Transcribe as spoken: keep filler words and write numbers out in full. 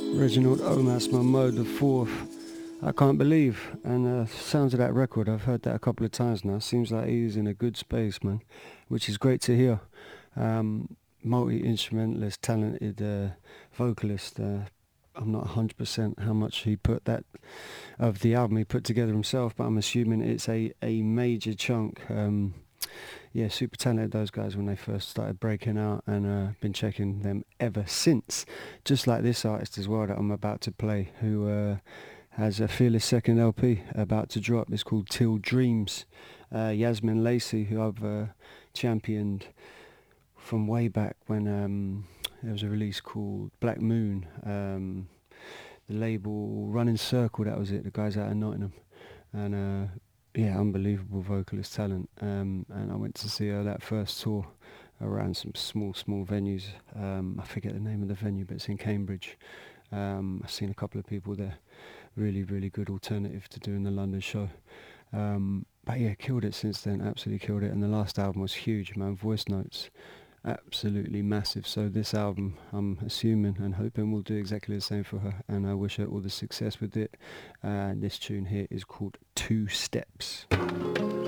Reginald Omas Momo the fourth. I can't believe. And uh, sounds of that record, I've heard that a couple of times now. Seems like he's in a good space, man, which is great to hear. Um, multi-instrumentalist, talented uh, vocalist. Uh, I'm not one hundred percent how much he put that of the album he put together himself, but I'm assuming it's a, a major chunk. Um, yeah, super talented, those guys, when they first started breaking out, and uh, been checking them ever since. Just like this artist as well that I'm about to play, who uh, has a Fearless second L P about to drop. It's called Till Dreams. Uh, Yasmin Lacey, who I've uh, championed from way back when um, there was a release called Black Moon. Um, the label Running Circle, that was it, the guys out of Nottingham. And uh, yeah, unbelievable vocalist talent. Um, and I went to see her that first tour around some small, small venues. Um, I forget the name of the venue, but it's in Cambridge. Um, I've seen a couple of people there. Really, really good alternative to doing the London show. Um, but yeah, killed it since then, absolutely killed it. And the last album was huge, man. Voice Notes, absolutely massive. So this album, I'm assuming and hoping, will do exactly the same for her, and I wish her all the success with it. And uh, this tune here is called Two Steps.